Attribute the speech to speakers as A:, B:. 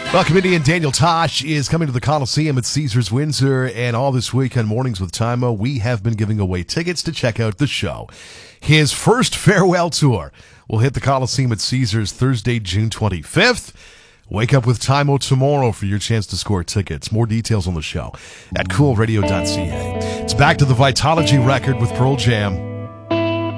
A: Well, comedian Daniel Tosh is coming to the Coliseum at Caesars Windsor, and all this week on Mornings with Timo, we have been giving away tickets to check out the show. His first farewell tour will hit the Coliseum at Caesars Thursday, June 25th. Wake up with Timo tomorrow for your chance to score tickets. More details on the show at coolradio.ca. It's back to the Vitology record with Pearl Jam.